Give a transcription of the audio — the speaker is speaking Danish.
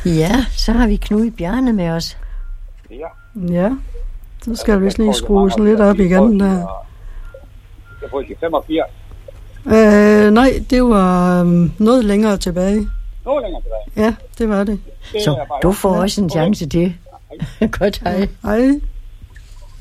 Ja, så har vi Knud Bjarne med os. Ja, så skal vi lige skrue sådan lidt op igen der. Jeg får 85. Nej, det var noget længere tilbage. Noget længere tilbage? Ja, det var det. Så du får også en chance til. Godt, hej. Hej.